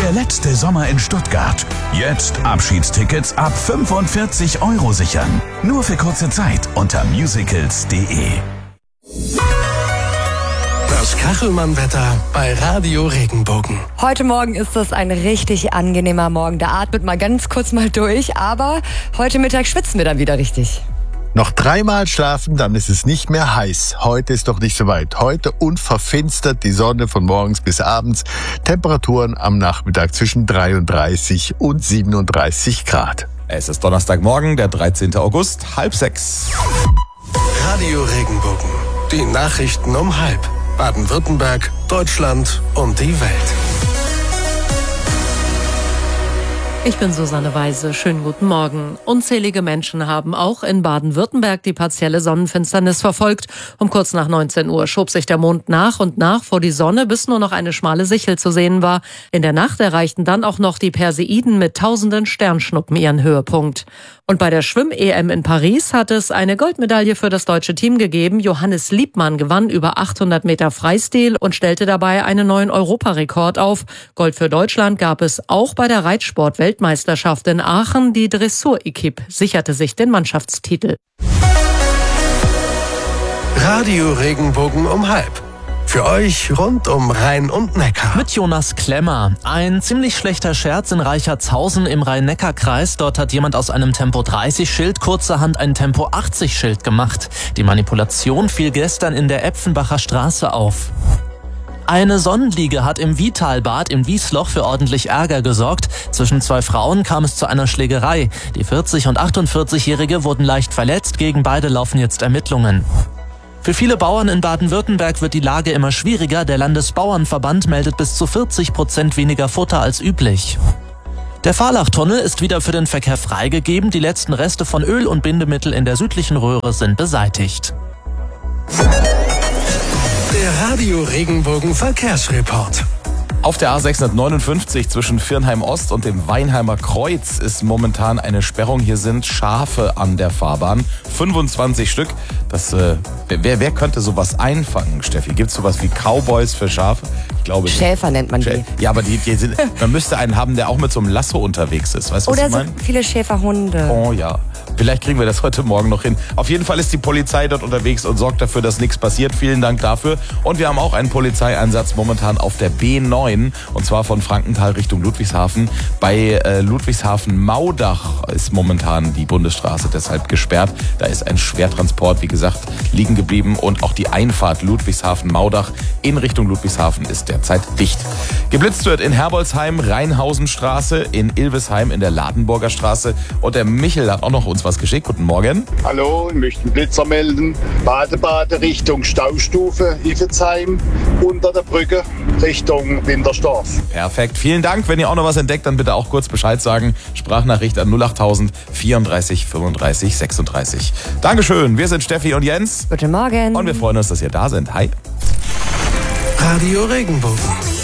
Der letzte Sommer in Stuttgart. Jetzt Abschiedstickets ab 45 € sichern. Nur für kurze Zeit unter musicals.de. Das Kachelmann-Wetter bei Radio Regenbogen. Heute Morgen ist das ein richtig angenehmer Morgen. Da atmet mal ganz kurz mal durch, aber heute Mittag schwitzen wir dann wieder richtig. Noch 3-mal schlafen, dann ist es nicht mehr heiß. Heute ist doch nicht so weit. Heute unverfinstert die Sonne von morgens bis abends. Temperaturen am Nachmittag zwischen 33 und 37 Grad. Es ist Donnerstagmorgen, der 13. August, 5:30. Radio Regenbogen. Die Nachrichten um 5. Baden-Württemberg, Deutschland und die Welt. Ich bin Susanne Weise. Schönen guten Morgen. Unzählige Menschen haben auch in Baden-Württemberg die partielle Sonnenfinsternis verfolgt. Um kurz nach 19 Uhr schob sich der Mond nach und nach vor die Sonne, bis nur noch eine schmale Sichel zu sehen war. In der Nacht erreichten dann auch noch die Perseiden mit tausenden Sternschnuppen ihren Höhepunkt. Und bei der Schwimm-EM in Paris hat es eine Goldmedaille für das deutsche Team gegeben. Johannes Liebmann gewann über 800 Meter Freistil und stellte dabei einen neuen Europarekord auf. Gold für Deutschland gab es auch bei der Reitsport-Weltmeisterschaft in Aachen. Die Dressur-Equipe sicherte sich den Mannschaftstitel. Radio Regenbogen um 5. Für euch rund um Rhein und Neckar. Mit Jonas Klemmer. Ein ziemlich schlechter Scherz in Reichertshausen im Rhein-Neckar-Kreis. Dort hat jemand aus einem Tempo-30-Schild kurzerhand ein Tempo-80-Schild gemacht. Die Manipulation fiel gestern in der Epfenbacher Straße auf. Eine Sonnenliege hat im Vitalbad im Wiesloch für ordentlich Ärger gesorgt. Zwischen 2 Frauen kam es zu einer Schlägerei. Die 40- und 48-Jährige wurden leicht verletzt. Gegen beide laufen jetzt Ermittlungen. Für viele Bauern in Baden-Württemberg wird die Lage immer schwieriger. Der Landesbauernverband meldet bis zu 40% weniger Futter als üblich. Der Fahrlachtunnel ist wieder für den Verkehr freigegeben. Die letzten Reste von Öl und Bindemittel in der südlichen Röhre sind beseitigt. Der Radio Regenbogen Verkehrsreport. Auf der A659 zwischen Viernheim Ost und dem Weinheimer Kreuz ist momentan eine Sperrung. Hier sind Schafe an der Fahrbahn. 25 Stück. Wer könnte sowas einfangen, Steffi? Gibt es sowas wie Cowboys für Schafe? Ich glaube nicht. Schäfer nennt man die. Ja, aber man müsste einen haben, der auch mit so einem Lasso unterwegs ist. Weißt du, was Oder ich meine? so viele Schäferhunde. Oh ja. Vielleicht kriegen wir das heute Morgen noch hin. Auf jeden Fall ist die Polizei dort unterwegs und sorgt dafür, dass nichts passiert. Vielen Dank dafür. Und wir haben auch einen Polizeieinsatz momentan auf der B9. Und zwar von Frankenthal Richtung Ludwigshafen. Bei Ludwigshafen-Maudach ist momentan die Bundesstraße deshalb gesperrt. Da ist ein Schwertransport, wie gesagt, liegen geblieben. Und auch die Einfahrt Ludwigshafen-Maudach in Richtung Ludwigshafen ist derzeit dicht. Geblitzt wird in Herbolzheim, Rheinhausenstraße, in Ilvesheim in der Ladenburger Straße. Und der Michel hat auch noch uns was geschickt. Guten Morgen. Hallo, ich möchte einen Blitzer melden. Bade Richtung Staustufe, Iffezheim, unter der Brücke Richtung Wintersdorf. Perfekt. Vielen Dank. Wenn ihr auch noch was entdeckt, dann bitte auch kurz Bescheid sagen. Sprachnachricht an 08000 34 35 36. Dankeschön. Wir sind Steffi und Jens. Guten Morgen. Und wir freuen uns, dass ihr da seid. Hi. Radio Regenbogen.